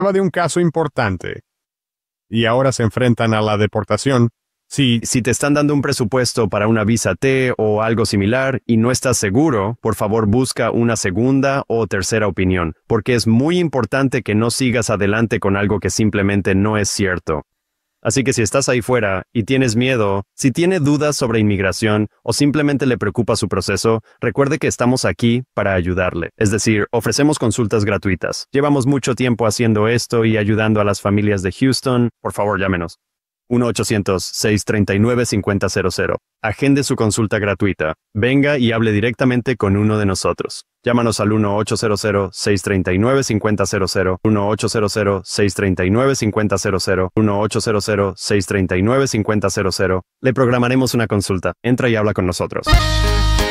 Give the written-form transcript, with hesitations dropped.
de un caso importante. Y ahora se enfrentan a la deportación. Sí, Si te están dando un presupuesto para una visa T o algo similar y no estás seguro, por favor busca una segunda o tercera opinión, porque es muy importante que no sigas adelante con algo que simplemente no es cierto. Así que si estás ahí fuera y tienes miedo, si tiene dudas sobre inmigración o simplemente le preocupa su proceso, recuerde que estamos aquí para ayudarle. Es decir, ofrecemos consultas gratuitas. Llevamos mucho tiempo haciendo esto y ayudando a las familias de Houston. Por favor, llámenos. 1-800-639-5000. Agende su consulta gratuita. Venga y hable directamente con uno de nosotros. Llámanos al 1-800-639-5000, 1-800-639-5000, 1-800-639-5000. Le programaremos una consulta. Entra y habla con nosotros.